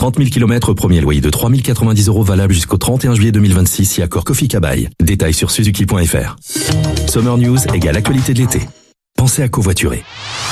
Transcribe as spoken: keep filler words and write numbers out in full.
trente mille kilomètres, premier loyer de trois mille quatre-vingt-dix euros valable jusqu'au trente et un juillet deux mille vingt-six si accord Kofi Kabaï. Détails sur suzuki point f r. Summer News égale actualité de l'été. Pensez à covoiturer.